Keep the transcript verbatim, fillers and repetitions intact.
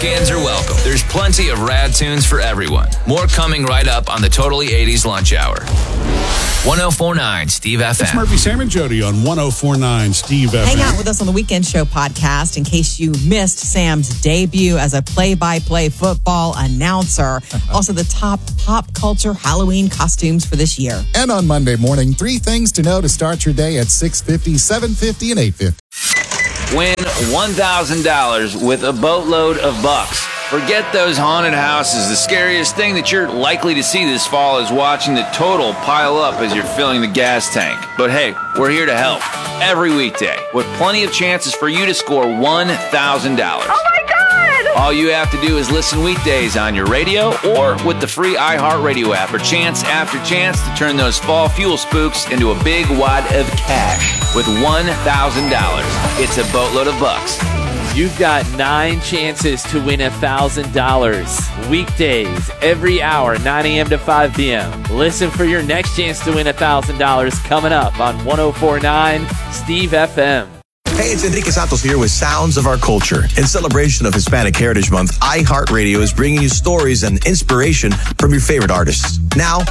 weekends are welcome. There's plenty of rad tunes for everyone. More coming right up on the Totally eighties Lunch Hour. one oh four point nine Steve F M. It's Murphy, Sam, and Jody on one oh four point nine Steve F M. Hang out with us on the Weekend Show podcast in case you missed Sam's debut as a play-by-play football announcer. Also, the top pop culture Halloween costumes for this year. And on Monday morning, three things to know to start your day at six fifty, seven fifty, and eight fifty. Win one thousand dollars with a boatload of bucks. Forget those haunted houses. The scariest thing that you're likely to see this fall is watching the total pile up as you're filling the gas tank. But hey, we're here to help every weekday with plenty of chances for you to score one thousand dollars. Oh my God! All you have to do is listen weekdays on your radio or with the free iHeartRadio app for chance after chance to turn those fall fuel spooks into a big wad of cash with one thousand dollars. It's a boatload of bucks. You've got nine chances to win one thousand dollars. Weekdays, every hour, nine a.m. to five p.m. Listen for your next chance to win one thousand dollars coming up on one oh four point nine Steve F M. Hey, it's Enrique Santos here with Sounds of Our Culture. In celebration of Hispanic Heritage Month, iHeartRadio is bringing you stories and inspiration from your favorite artists. Now,